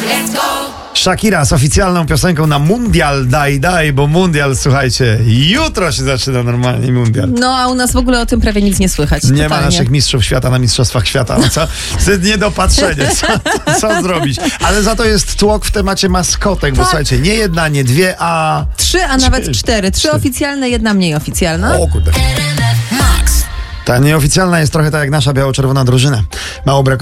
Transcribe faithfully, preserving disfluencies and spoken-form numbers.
Shakira z oficjalną piosenką na Mundial Daj Daj, bo Mundial, słuchajcie, jutro się zaczyna normalnie Mundial. No a u nas w ogóle o tym prawie nic nie słychać. Nie totalnie. ma naszych mistrzów świata na mistrzostwach świata. No co? To jest niedopatrzenie. Co, co zrobić? Ale za to jest tłok w temacie maskotek, bo Tak. słuchajcie, nie jedna, nie dwie, a... Trzy, a nawet cztery. Trzy oficjalne, jedna mniej oficjalna. O kurde. Ta nieoficjalna jest trochę tak jak nasza biało-czerwona drużyna. Mało brakuje